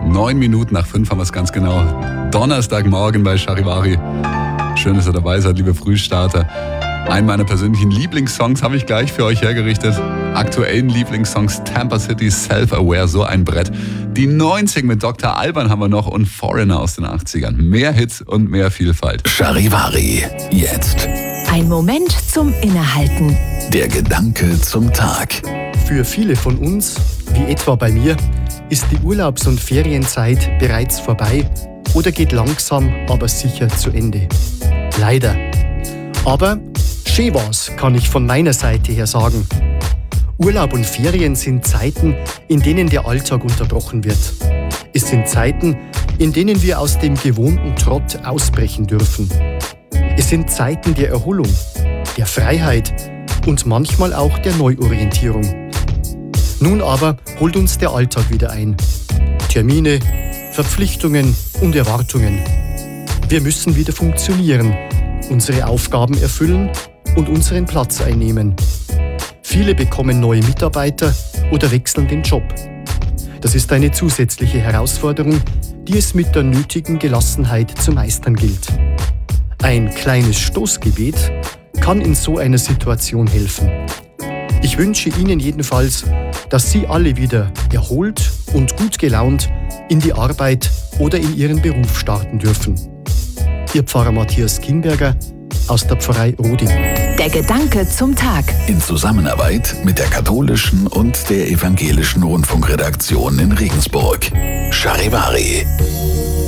5:09 haben wir es ganz genau. Donnerstagmorgen bei Charivari. Schön, dass ihr dabei seid, liebe Frühstarter. Einen meiner persönlichen Lieblingssongs habe ich gleich für euch hergerichtet. Aktuellen Lieblingssongs Tampa City, Self-Aware, so ein Brett. Die 90 mit Dr. Alban haben wir noch und Foreigner aus den 80ern. Mehr Hits und mehr Vielfalt. Charivari, jetzt. Ein Moment zum Innehalten. Der Gedanke zum Tag. Für viele von uns, wie etwa bei mir, ist die Urlaubs- und Ferienzeit bereits vorbei oder geht langsam, aber sicher zu Ende. Leider. Aber schön war's, kann ich von meiner Seite her sagen. Urlaub und Ferien sind Zeiten, in denen der Alltag unterbrochen wird. Es sind Zeiten, in denen wir aus dem gewohnten Trott ausbrechen dürfen. Es sind Zeiten der Erholung, der Freiheit und manchmal auch der Neuorientierung. Nun aber holt uns der Alltag wieder ein. Termine, Verpflichtungen und Erwartungen. Wir müssen wieder funktionieren, unsere Aufgaben erfüllen und unseren Platz einnehmen. Viele bekommen neue Mitarbeiter oder wechseln den Job. Das ist eine zusätzliche Herausforderung, die es mit der nötigen Gelassenheit zu meistern gilt. Ein kleines Stoßgebet kann in so einer Situation helfen. Ich wünsche Ihnen jedenfalls, dass Sie alle wieder erholt und gut gelaunt in die Arbeit oder in Ihren Beruf starten dürfen. Ihr Pfarrer Matthias Kinberger aus der Pfarrei Roding. Der Gedanke zum Tag. In Zusammenarbeit mit der katholischen und der evangelischen Rundfunkredaktion in Regensburg. Charivari.